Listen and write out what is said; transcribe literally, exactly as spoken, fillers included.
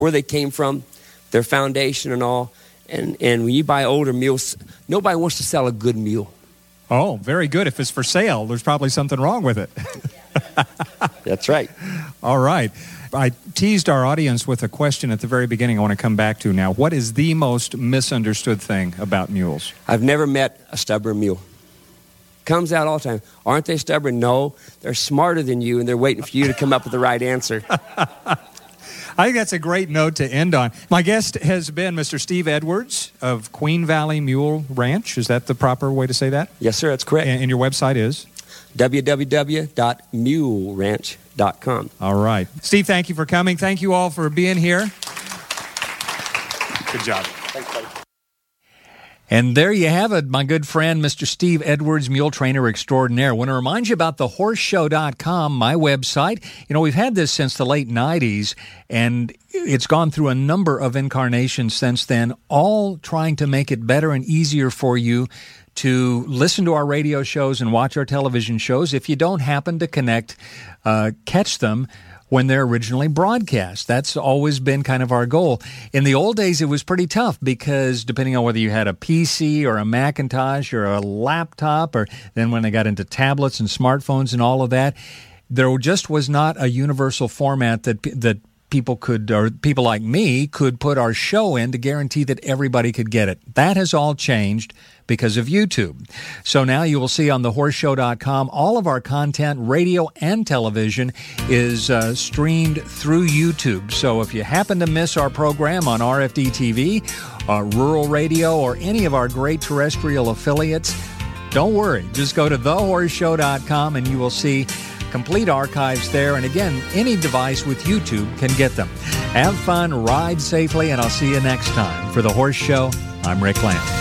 where they came from, their foundation and all. And and when you buy older mules, nobody wants to sell a good mule. Oh, very good. If it's for sale, there's probably something wrong with it. That's right. All right. I teased our audience with a question at the very beginning I want to come back to now. What is the most misunderstood thing about mules? I've never met a stubborn mule. Comes out all the time. Aren't they stubborn? No. They're smarter than you, and they're waiting for you to come up with the right answer. I think that's a great note to end on. My guest has been Mister Steve Edwards of Queen Valley Mule Ranch. Is that the proper way to say that? Yes, sir. That's correct. And, and your website is? w w w dot mule ranch dot com. All right. Steve, thank you for coming. Thank you all for being here. Good job. Thanks, buddy. And there you have it, my good friend, Mister Steve Edwards, Mule Trainer Extraordinaire. I want to remind you about the horse show dot com, my website. You know, we've had this since the late nineties, and it's gone through a number of incarnations since then, all trying to make it better and easier for you to listen to our radio shows and watch our television shows if you don't happen to connect, uh, catch them when they're originally broadcast. That's always been kind of our goal. In the old days, it was pretty tough because depending on whether you had a P C or a Macintosh or a laptop, or then when they got into tablets and smartphones and all of that, there just was not a universal format that that people could, or people like me, could put our show in to guarantee that everybody could get it. That has all changed because of YouTube. So now you will see on the horse show dot com all of our content, radio and television, is uh, streamed through YouTube. So if you happen to miss our program on R F D T V, uh, Rural Radio, or any of our great terrestrial affiliates, don't worry. Just go to the horse show dot com and you will see complete archives there. And again, any device with YouTube can get them. Have fun, ride safely, and I'll see you next time. For The Horse Show, I'm Rick Lamb.